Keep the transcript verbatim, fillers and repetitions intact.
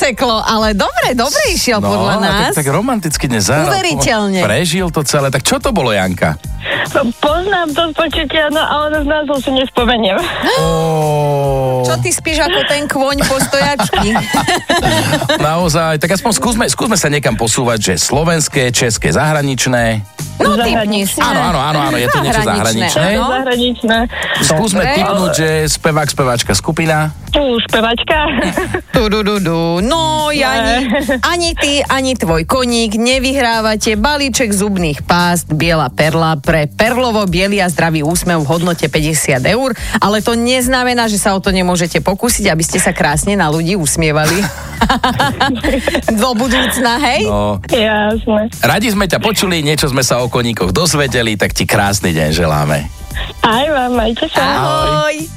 zaseklo, ale dobre, dobre išiel No, podľa a nás. tak, tak romanticky dnes zahral. Uveriteľne. Prežil to celé. Tak čo to bolo, Janka? Poznám to z počutia, no ale z názvu si nespomeniem. Oh. Čo ty spíš ako ten kôň po stojačky? Naozaj, tak aspoň skúsme, skúsme sa niekam posúvať, že slovenské, české, zahraničné. No typni si. Áno, áno, áno, áno, je to niečo zahraničné. áno. Zahraničné. Skúsme Dobre. tipnúť, že spevák, speváčka, skupina. Tu spevačka. Tu, du, du, du. No, Jani, ani ty, ani tvoj koník nevyhrávate balíček zubných pást Biela perla pre perlovo biely a zdravý úsmev v hodnote päťdesiat eur, ale to neznamená, že sa o to nemôžete pokúsiť, aby ste sa krásne na ľudí usmievali. Do budúcna, hej? No, Jasné. radi sme ťa počuli, niečo sme sa o koníkoch dozvedeli, tak ti krásny deň želáme. Aj vám, majte sa. Ahoj.